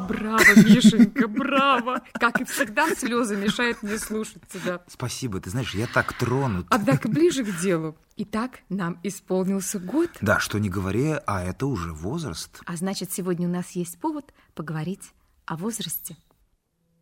Браво, Мишенька, браво! Как и всегда, слезы мешают мне слушать тебя. Спасибо, ты знаешь, я так тронут. Однако ближе к делу. Итак, нам исполнился год. Да, что не говори, а это уже возраст. А значит, сегодня у нас есть повод поговорить о возрасте.